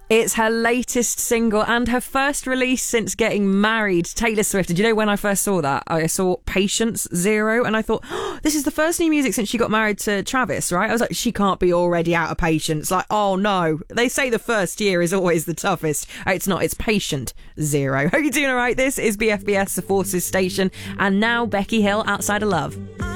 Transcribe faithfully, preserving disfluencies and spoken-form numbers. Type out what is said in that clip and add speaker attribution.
Speaker 1: It's her latest single and her first release since getting married. Taylor Swift. Did you know when I first saw that? I saw Patience Zero and I thought, oh, this is the first new music since she got married to Travis, right? I was like, she can't be already out of patience. Like, oh no. They say the first year is always the toughest. It's not. It's Patient Zero. Hope you're doing all right. This is B F B S, the Forces Station. And now Becky Hill, Outside of Love.